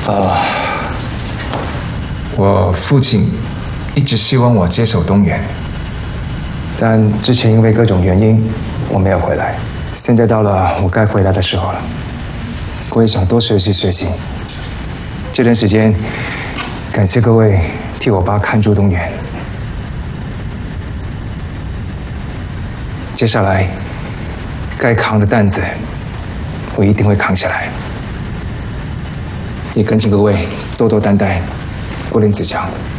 我父亲一直希望我接手东元， 但之前因为各种原因，我没有回来。现在到了我该回来的时候了，我也想多学习学习。这段时间，感谢各位替我爸看住东元。接下来，该扛的担子，我一定会扛下来。也恳请各位多多担待，不吝指教。